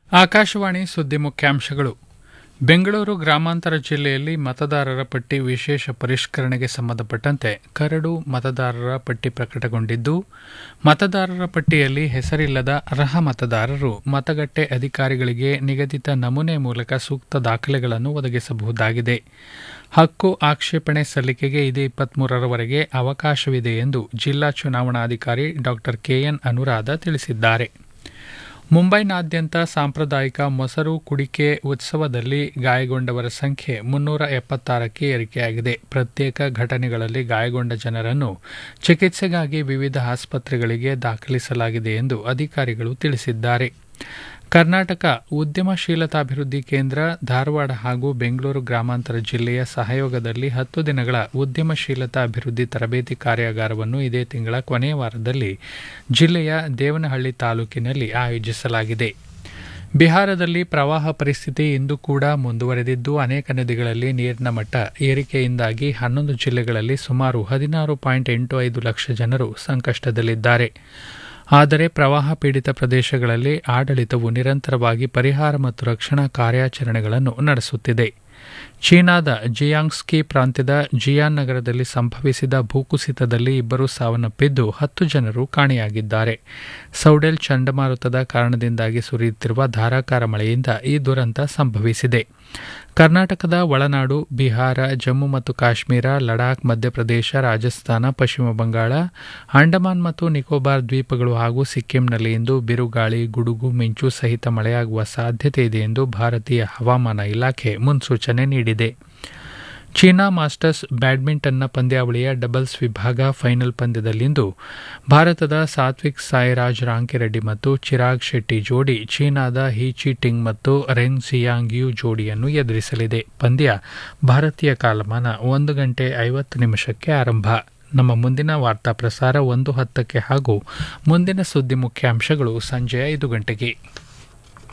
ಆಕಾಶವಾಣಿ ಸುದ್ದಿ ಮುಖ್ಯಾಂಶಗಳು. ಬೆಂಗಳೂರು ಗ್ರಾಮಾಂತರ ಜಿಲ್ಲೆಯಲ್ಲಿ ಮತದಾರರ ಪಟ್ಟಿ ವಿಶೇಷ ಪರಿಷ್ಕರಣೆಗೆ ಸಂಬಂಧಪಟ್ಟಂತೆ ಕರಡು ಮತದಾರರ ಪಟ್ಟಿ ಪ್ರಕಟಗೊಂಡಿದ್ದು, ಮತದಾರರ ಪಟ್ಟಿಯಲ್ಲಿ ಹೆಸರಿಲ್ಲದ ಅರ್ಹ ಮತದಾರರು ಮತಗಟ್ಟೆ ಅಧಿಕಾರಿಗಳಿಗೆ ನಿಗದಿತ ನಮೂನೆ ಮೂಲಕ ಸೂಕ್ತ ದಾಖಲೆಗಳನ್ನು ಒದಗಿಸಬಹುದಾಗಿದೆ. ಹಕ್ಕು ಆಕ್ಷೇಪಣೆ ಸಲ್ಲಿಕೆಗೆ ಇದೇ 23ರವರೆಗೆ ಅವಕಾಶವಿದೆ ಎಂದು ಜಿಲ್ಲಾ ಚುನಾವಣಾಧಿಕಾರಿ ಡಾ ಕೆಎನ್ ಅನುರಾಧ ತಿಳಿಸಿದ್ದಾರೆ. ಮುಂಬೈನಾದ್ಯಂತ ಸಾಂಪ್ರದಾಯಿಕ ಮೊಸರು ಕುಡಿಕೆ ಉತ್ಸವದಲ್ಲಿ ಗಾಯಗೊಂಡವರ ಸಂಖ್ಯೆ 376ಕ್ಕೆ ಏರಿಕೆಯಾಗಿದೆ. ಪ್ರತ್ಯೇಕ ಘಟನೆಗಳಲ್ಲಿ ಗಾಯಗೊಂಡ ಜನರನ್ನು ಚಿಕಿತ್ಸೆಗಾಗಿ ವಿವಿಧ ಆಸ್ಪತ್ರೆಗಳಿಗೆ ದಾಖಲಿಸಲಾಗಿದೆ ಎಂದು ಅಧಿಕಾರಿಗಳು ತಿಳಿಸಿದ್ದಾರೆ. ಕರ್ನಾಟಕ ಉದ್ಯಮಶೀಲತಾಭಿವೃದ್ಧಿ ಕೇಂದ್ರ, ಧಾರವಾಡ ಹಾಗೂ ಬೆಂಗಳೂರು ಗ್ರಾಮಾಂತರ ಜಿಲ್ಲೆಯ ಸಹಯೋಗದಲ್ಲಿ 10 ದಿನಗಳ ಉದ್ಯಮಶೀಲತಾ ಅಭಿವೃದ್ಧಿ ತರಬೇತಿ ಕಾರ್ಯಾಗಾರವನ್ನು ಇದೇ ತಿಂಗಳ ಕೊನೆಯ ವಾರದಲ್ಲಿ ಜಿಲ್ಲೆಯ ದೇವನಹಳ್ಳಿ ತಾಲೂಕಿನಲ್ಲಿ ಆಯೋಜಿಸಲಾಗಿದೆ. ಬಿಹಾರದಲ್ಲಿ ಪ್ರವಾಹ ಪರಿಸ್ಥಿತಿ ಇಂದು ಕೂಡ ಮುಂದುವರೆದಿದ್ದು, ಅನೇಕ ನದಿಗಳಲ್ಲಿ ನೀರಿನ ಮಟ್ಟ ಏರಿಕೆಯಿಂದಾಗಿ 11 ಜಿಲ್ಲೆಗಳಲ್ಲಿ ಸುಮಾರು 16.85 ಲಕ್ಷ ಜನರು ಸಂಕಷ್ಟದಲ್ಲಿದ್ದಾರೆ. ಆದರೆ ಪ್ರವಾಹ ಪೀಡಿತ ಪ್ರದೇಶಗಳಲ್ಲಿ ಆಡಳಿತವು ನಿರಂತರವಾಗಿ ಪರಿಹಾರ ಮತ್ತು ರಕ್ಷಣಾ ಕಾರ್ಯಾಚರಣೆಗಳನ್ನು ನಡೆಸುತ್ತಿದೆ. ಚೀನಾದ ಜಿಯಾಂಗ್ಸ್ಕಿ ಪ್ರಾಂತ್ಯದ ಜಿಯಾನ್ ನಗರದಲ್ಲಿ ಸಂಭವಿಸಿದ ಭೂಕುಸಿತದಲ್ಲಿ 2 ಸಾವನ್ನಪ್ಪಿದ್ದು 10 ಜನರು ಕಾಣೆಯಾಗಿದ್ದಾರೆ. ಸೌಡೆಲ್ ಚಂಡಮಾರುತದ ಕಾರಣದಿಂದಾಗಿ ಸುರಿಯುತ್ತಿರುವ ಧಾರಾಕಾರ ಮಳೆಯಿಂದ ಈ ದುರಂತ ಸಂಭವಿಸಿದೆ. ಕರ್ನಾಟಕದ ಒಳನಾಡು, ಬಿಹಾರ, ಜಮ್ಮು ಮತ್ತು ಕಾಶ್ಮೀರ, ಲಡಾಖ್, ಮಧ್ಯಪ್ರದೇಶ, ರಾಜಸ್ಥಾನ, ಪಶ್ಚಿಮ ಬಂಗಾಳ, ಅಂಡಮಾನ್ ಮತ್ತು ನಿಕೋಬಾರ್ ದ್ವೀಪಗಳು ಹಾಗೂ ಸಿಕ್ಕಿಂನಲ್ಲಿ ಇಂದು ಬಿರುಗಾಳಿ, ಗುಡುಗು, ಮಿಂಚು ಸಹಿತ ಮಳೆಯಾಗುವ ಸಾಧ್ಯತೆ ಇದೆ ಎಂದು ಭಾರತೀಯ ಹವಾಮಾನ ಇಲಾಖೆ ಮುನ್ಸೂಚನೆ ನೀಡಿದೆ. ಚೀನಾ ಮಾಸ್ಟರ್ಸ್ ಬ್ಯಾಡ್ಮಿಂಟನ್ನ ಪಂದ್ಯಾವಳಿಯ ಡಬಲ್ಸ್ ವಿಭಾಗ ಫೈನಲ್ ಪಂದ್ಯದಲ್ಲಿಂದು ಭಾರತದ ಸಾತ್ವಿಕ್ ಸಾಯಿರಾಜ್ ರಾಂಕಿರೆಡ್ಡಿ ಮತ್ತು ಚಿರಾಗ್ ಶೆಟ್ಟಿ ಜೋಡಿ ಚೀನಾದ ಹಿ ಚಿ ಟಿಂಗ್ ಮತ್ತು ರೆಂಗ್ ಜಿಯಾಂಗ್ ಯು ಜೋಡಿಯನ್ನು ಎದುರಿಸಲಿದೆ. ಪಂದ್ಯ ಭಾರತೀಯ ಕಾಲಮಾನ 1:50 ಆರಂಭ. ನಮ್ಮ ಮುಂದಿನ ವಾರ್ತಾ ಪ್ರಸಾರ 1:10 ಹಾಗೂ ಮುಂದಿನ ಸುದ್ದಿ ಮುಖ್ಯಾಂಶಗಳು ಸಂಜೆ 5 ಗಂಟೆಗೆ.